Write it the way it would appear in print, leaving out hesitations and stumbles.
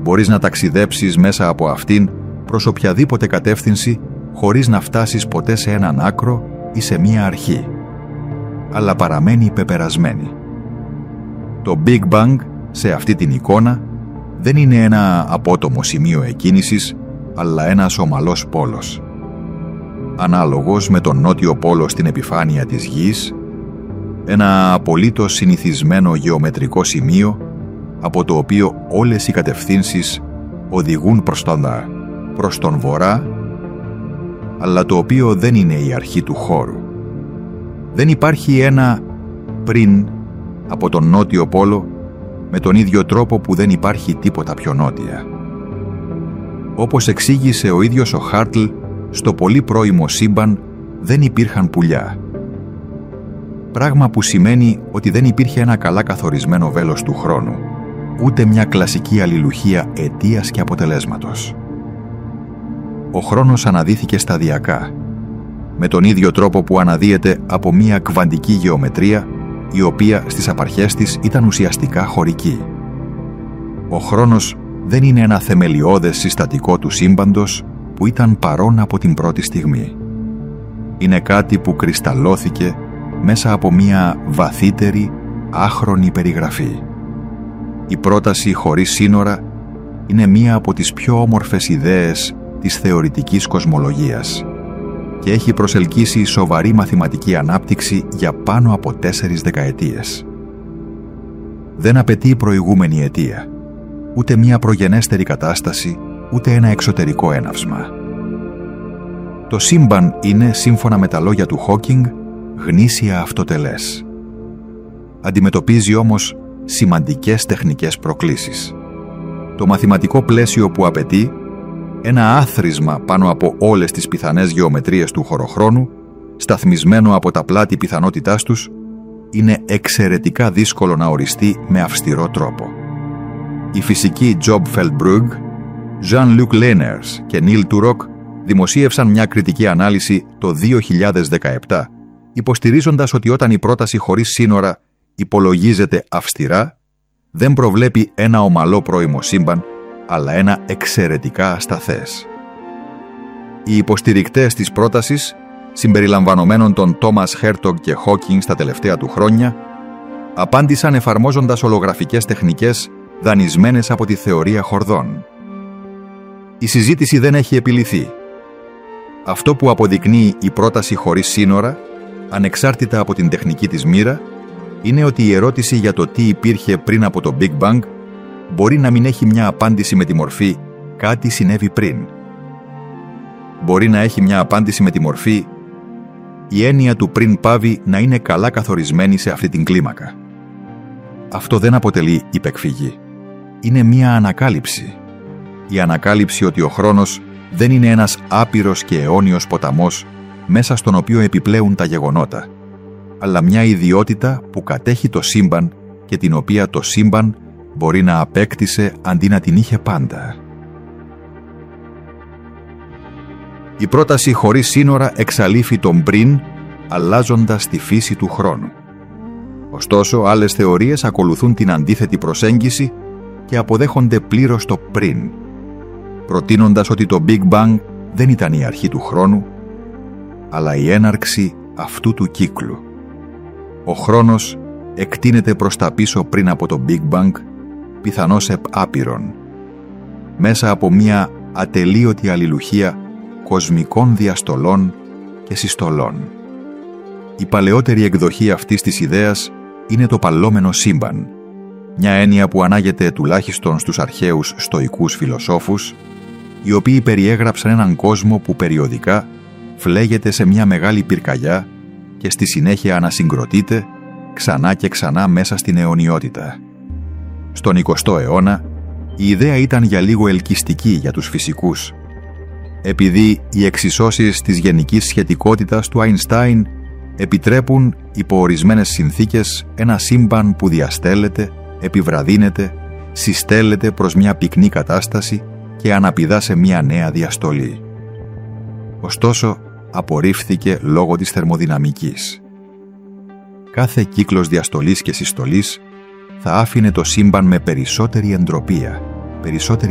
Μπορείς να ταξιδέψεις μέσα από αυτήν προς οποιαδήποτε κατεύθυνση χωρίς να φτάσεις ποτέ σε έναν άκρο ή σε μία αρχή, αλλά παραμένει πεπερασμένη. Το Big Bang σε αυτή την εικόνα δεν είναι ένα απότομο σημείο εκκίνησης, αλλά ένας ομαλός πόλος. Ανάλογος με τον νότιο πόλο στην επιφάνεια της Γης, ένα απολύτως συνηθισμένο γεωμετρικό σημείο από το οποίο όλες οι κατευθύνσεις οδηγούν προς τον βορρά, αλλά το οποίο δεν είναι η αρχή του χώρου. Δεν υπάρχει ένα πριν από τον νότιο πόλο με τον ίδιο τρόπο που δεν υπάρχει τίποτα πιο νότια. Όπως εξήγησε ο ίδιος ο Χάρτλ, στο πολύ πρώιμο σύμπαν δεν υπήρχαν πουλιά. Πράγμα που σημαίνει ότι δεν υπήρχε ένα καλά καθορισμένο βέλος του χρόνου, ούτε μια κλασική αλληλουχία αιτίας και αποτελέσματος. Ο χρόνος αναδύθηκε σταδιακά, με τον ίδιο τρόπο που αναδύεται από μια κβαντική γεωμετρία, η οποία στις απαρχές της ήταν ουσιαστικά χωρική. Ο χρόνος δεν είναι ένα θεμελιώδες συστατικό του σύμπαντος που ήταν παρόν από την πρώτη στιγμή. Είναι κάτι που κρυσταλλώθηκε μέσα από μια βαθύτερη, άχρονη περιγραφή. Η πρόταση χωρίς σύνορα είναι μία από τις πιο όμορφες ιδέες της θεωρητικής κοσμολογίας και έχει προσελκύσει σοβαρή μαθηματική ανάπτυξη για πάνω από 4 δεκαετίες. Δεν απαιτεί προηγούμενη αιτία, ούτε μία προγενέστερη κατάσταση, ούτε ένα εξωτερικό έναυσμα. Το σύμπαν είναι, σύμφωνα με τα λόγια του Χόκινγκ, γνήσια αυτοτελές. Αντιμετωπίζει όμως σημαντικές τεχνικές προκλήσεις. Το μαθηματικό πλαίσιο που απαιτεί, ένα άθροισμα πάνω από όλες τις πιθανές γεωμετρίες του χωροχρόνου, σταθμισμένο από τα πλάτη πιθανότητάς τους, είναι εξαιρετικά δύσκολο να οριστεί με αυστηρό τρόπο. Οι φυσικοί Job Feldbrugge, Jean-Luc Lenners και Neil Turok δημοσίευσαν μια κριτική ανάλυση το 2017, υποστηρίζοντας ότι όταν η πρόταση χωρίς σύνορα υπολογίζεται αυστηρά, δεν προβλέπει ένα ομαλό πρώιμο σύμπαν, αλλά ένα εξαιρετικά ασταθές. Οι υποστηρικτές της πρότασης, συμπεριλαμβανομένων των Τόμας Χέρτογκ και Χόκινγκ στα τελευταία του χρόνια, απάντησαν εφαρμόζοντας ολογραφικές τεχνικές δανεισμένες από τη θεωρία χορδών. Η συζήτηση δεν έχει επιληθεί. Αυτό που αποδεικνύει η πρόταση χωρίς σύνορα, ανεξάρτητα από την τεχνική της μοίρα, είναι ότι η ερώτηση για το τι υπήρχε πριν από το Big Bang μπορεί να μην έχει μια απάντηση με τη μορφή «κάτι συνέβη πριν». Μπορεί να έχει μια απάντηση με τη μορφή «η έννοια του πριν πάβει να είναι καλά καθορισμένη σε αυτή την κλίμακα». Αυτό δεν αποτελεί υπεκφυγή. Είναι μια ανακάλυψη. Η ανακάλυψη ότι ο χρόνος δεν είναι ένας άπειρος και αιώνιος ποταμός μέσα στον οποίο επιπλέουν τα γεγονότα, αλλά μια ιδιότητα που κατέχει το σύμπαν και την οποία το σύμπαν μπορεί να απέκτησε αντί να την είχε πάντα. Η πρόταση χωρίς σύνορα εξαλείφει τον πριν, αλλάζοντας τη φύση του χρόνου. Ωστόσο, άλλες θεωρίες ακολουθούν την αντίθετη προσέγγιση και αποδέχονται πλήρως το πριν, προτείνοντας ότι το Big Bang δεν ήταν η αρχή του χρόνου, αλλά η έναρξη αυτού του κύκλου. Ο χρόνος εκτείνεται προς τα πίσω πριν από το Big Bang, πιθανώς άπειρον, μέσα από μια ατελείωτη αλληλουχία κοσμικών διαστολών και συστολών. Η παλαιότερη εκδοχή αυτής της ιδέας είναι το παλόμενο σύμπαν, μια έννοια που ανάγεται τουλάχιστον στους αρχαίους στοικούς φιλοσόφους, οι οποίοι περιέγραψαν έναν κόσμο που περιοδικά φλέγεται σε μια μεγάλη πυρκαγιά και στη συνέχεια ανασυγκροτείται ξανά και ξανά μέσα στην αιωνιότητα. Στον 20ο αιώνα, η ιδέα ήταν για λίγο ελκυστική για τους φυσικούς, επειδή οι εξισώσεις της γενικής σχετικότητας του Αϊνστάιν επιτρέπουν υπό ορισμένες συνθήκες ένα σύμπαν που διαστέλλεται, επιβραδύνεται, συστέλλεται προς μια πυκνή κατάσταση και αναπηδά σε μια νέα διαστολή. Ωστόσο, απορρίφθηκε λόγω της θερμοδυναμικής. Κάθε κύκλος διαστολής και συστολής θα άφηνε το σύμπαν με περισσότερη εντροπία, περισσότερη